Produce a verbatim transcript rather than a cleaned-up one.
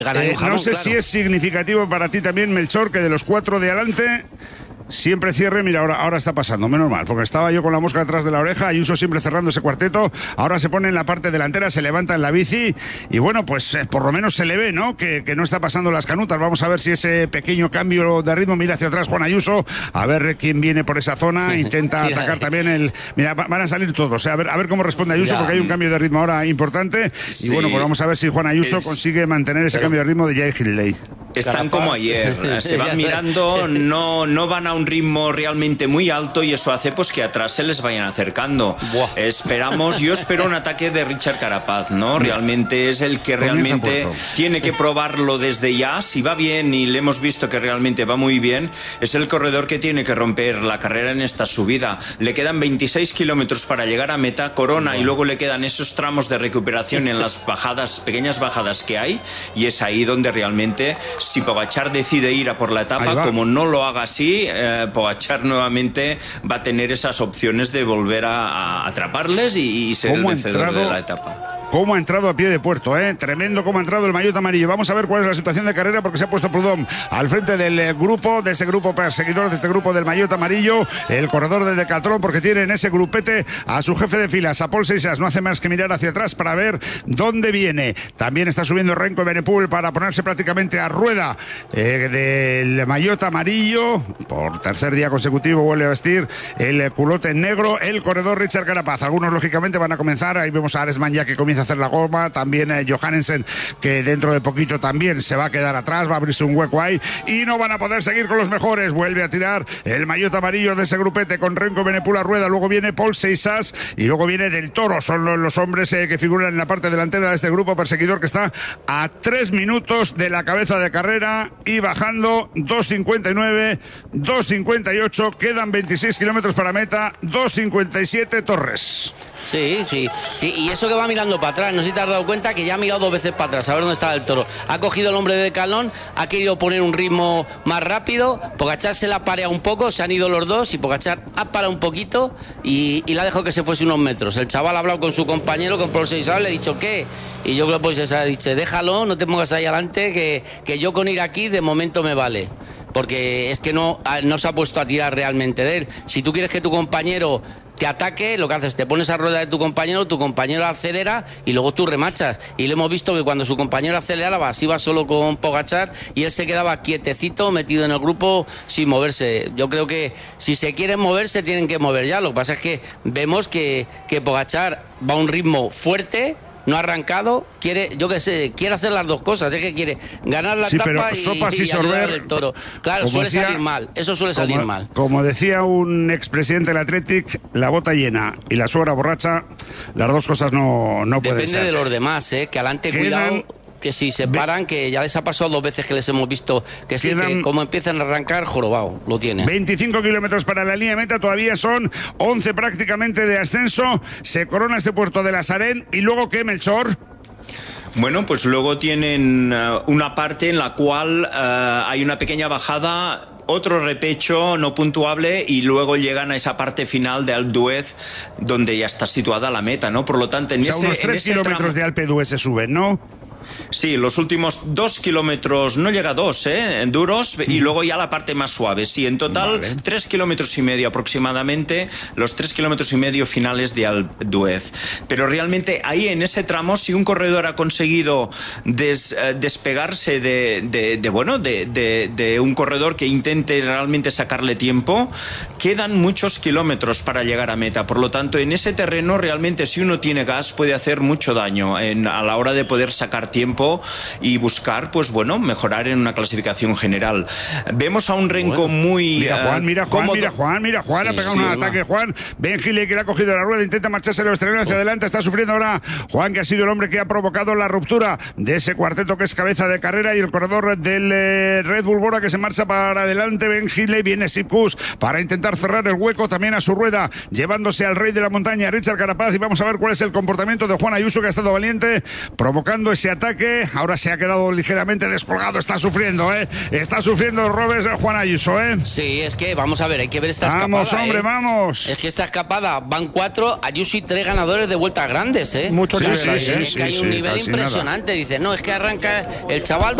Eh, jamón, no sé claro. si es significativo para ti también, Melchor, que de los cuatro de adelante siempre cierre. Mira, ahora, ahora está pasando, menos mal, porque estaba yo con la mosca atrás de la oreja, Ayuso siempre cerrando ese cuarteto, ahora se pone en la parte delantera, se levanta en la bici y bueno, pues eh, por lo menos se le ve, ¿no? Que, que no está pasando las canutas. Vamos a ver si ese pequeño cambio de ritmo, mira hacia atrás Juan Ayuso, a ver quién viene por esa zona, intenta atacar también el... Mira, van a salir todos, ¿eh? a ver, a ver cómo responde Ayuso, Ya. porque hay un cambio de ritmo ahora importante Sí. y bueno, pues vamos a ver si Juan Ayuso Es- consigue mantener ese Pero- cambio de ritmo de Jay Hindley. Están Carapaz. como ayer, se van mirando, no, no van a un ritmo realmente muy alto y eso hace pues que atrás se les vayan acercando. Buah. Esperamos, yo espero un ataque de Richard Carapaz, ¿no? Realmente es el que Comienza realmente puerto. tiene que probarlo desde ya. Si va bien y le hemos visto que realmente va muy bien, es el corredor que tiene que romper la carrera en esta subida. Le quedan veintiséis kilómetros para llegar a meta, corona, y luego le quedan esos tramos de recuperación en las bajadas, pequeñas bajadas que hay, y es ahí donde realmente, si Pogačar decide ir a por la Ahí etapa, va. como no lo haga así, eh, Pogačar nuevamente va a tener esas opciones de volver a, a atraparles y, y ser el ¿Cómo ha vencedor entrado? de la etapa. Cómo ha entrado a pie de puerto, ¿eh? Tremendo cómo ha entrado el maillot amarillo. Vamos a ver cuál es la situación de carrera, porque se ha puesto Prudhomme al frente del eh, grupo, de ese grupo perseguidor, de este grupo del maillot amarillo, el corredor de Decathlon, porque tiene en ese grupete a su jefe de filas, a Paul Seixas. No hace más que mirar hacia atrás para ver dónde viene. También está subiendo Renko Evenepoel para ponerse prácticamente a rueda eh, del maillot amarillo. Por tercer día consecutivo vuelve a vestir el culote negro el corredor Richard Carapaz. Algunos, lógicamente, van a comenzar. Ahí vemos a Aresman ya que comienza a hacer la goma, también eh, Johannesen, que dentro de poquito también se va a quedar atrás, va a abrirse un hueco ahí y no van a poder seguir con los mejores. Vuelve a tirar el maillot amarillo de ese grupete con Renko Evenepoel a rueda, luego viene Paul Seixas y luego viene Del Toro. Son los, los hombres eh, que figuran en la parte delantera de este grupo perseguidor, que está a tres minutos de la cabeza de carrera y bajando dos cincuenta y nueve, dos cincuenta y ocho, quedan veintiséis kilómetros para meta, dos cincuenta y siete Torres. Sí, sí, sí, y eso que va mirando para atrás, no sé si te has dado cuenta que ya ha mirado dos veces para atrás, a ver dónde está el Toro. Ha cogido el hombre de Decathlon, ha querido poner un ritmo más rápido, Pogačar se la ha pareado un poco, se han ido los dos y Pogačar ha parado un poquito y, y la ha dejado que se fuese unos metros. El chaval ha hablado con su compañero, con Paul Seixas, le ha dicho ¿qué? Y yo creo que Paul Seixas ha dicho, déjalo, no te pongas ahí adelante, que, que yo con ir aquí de momento me vale. Porque es que no, no se ha puesto a tirar realmente de él. Si tú quieres que tu compañero te ataque, lo que haces, te pones a rueda de tu compañero, tu compañero acelera y luego tú remachas. Y le hemos visto que cuando su compañero aceleraba, así iba solo con Pogačar y él se quedaba quietecito, metido en el grupo, sin moverse. Yo creo que si se quieren mover, se tienen que mover ya. Lo que pasa es que vemos que, que Pogačar va a un ritmo fuerte, no ha arrancado, quiere, yo qué sé, quiere hacer las dos cosas, es que quiere ganar la Sí, etapa pero y, sopas y y ayudar sorber, al Toro. Claro, como suele decía- salir mal, eso suele salir como, mal. Como decía un expresidente del Athletic, la bota llena y la suegra borracha, las dos cosas no, no pueden Depende ser. de los demás, ¿eh? Que adelante Quedan- cuidado, que si se paran, que ya les ha pasado dos veces que les hemos visto que sí, Quedan- que como empiezan a arrancar, jorobado, lo tiene. veinticinco kilómetros para la línea de meta, todavía son once prácticamente de ascenso. Se corona este puerto de la Sarén y luego ¿qué, Melchor? Bueno, pues luego tienen eh, una parte en la cual eh, hay una pequeña bajada, otro repecho no puntuable y luego llegan a esa parte final de Alpe d'Huez donde ya está situada la meta, ¿no? Por lo tanto, en O sea, ese, unos en tres ese kilómetros tramo- de Alpe d'Huez se suben, ¿no? Sí, los últimos dos kilómetros, no llega a dos, ¿eh? Duros, y luego ya la parte más suave. Sí, en total, Vale. tres kilómetros y medio aproximadamente, los tres kilómetros y medio finales de Alpe d'Huez. Pero realmente ahí en ese tramo, si un corredor ha conseguido des- eh, despegarse de, de- de, bueno, de, de- de un corredor que intente realmente sacarle tiempo, quedan muchos kilómetros para llegar a meta. Por lo tanto, en ese terreno realmente si uno tiene gas puede hacer mucho daño en- a la hora de poder sacar tiempo y buscar, pues bueno, mejorar en una clasificación general. Vemos a un Renko Bueno, muy Mira Juan, eh, mira Juan, cómodo. mira Juan, mira Juan, ha Sí, pegado sí, un además. ataque Juan. Ben Gile, que le ha cogido la rueda, intenta marcharse los estrenos hacia adelante, está sufriendo ahora Juan, que ha sido el hombre que ha provocado la ruptura de ese cuarteto que es cabeza de carrera y el corredor del eh, Red Bull Bora, que se marcha para adelante. Ben Gile, viene Sipkus para intentar cerrar el hueco también a su rueda, llevándose al rey de la montaña, Richard Carapaz, y vamos a ver cuál es el comportamiento de Juan Ayuso, que ha estado valiente, provocando ese ataque ataque. Ahora se ha quedado ligeramente descolgado. Está sufriendo, ¿eh? Está sufriendo Robes de Juan Ayuso, ¿eh? Sí, es que vamos a ver, hay que ver esta escapada. Vamos, hombre, ¿eh? vamos. Es que esta escapada van cuatro, Ayuso y tres ganadores de vueltas grandes, ¿eh? Mucho Sí, nivel sí, ahí, sí, ¿eh? Es que hay sí, un sí, nivel casi impresionante. Dice, no, es que arranca el chaval.